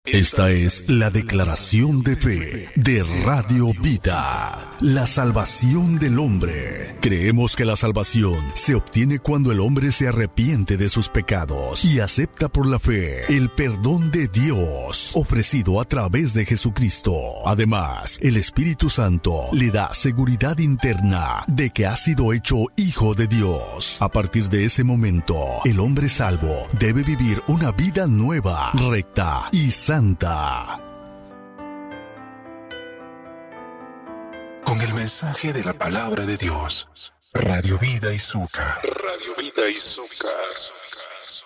Esta es la declaración de fe de Radio Vida, la salvación del hombre. Creemos que la salvación se obtiene cuando el hombre se arrepiente de sus pecados y acepta por la fe el perdón de Dios ofrecido a través de Jesucristo. Además, el Espíritu Santo le da seguridad interna de que ha sido hecho hijo de Dios. A partir de ese momento, el hombre salvo debe vivir una vida nueva, recta y santa. Con el mensaje de la palabra de Dios, Radio Vida y Zucca. Radio Vida y Zucca.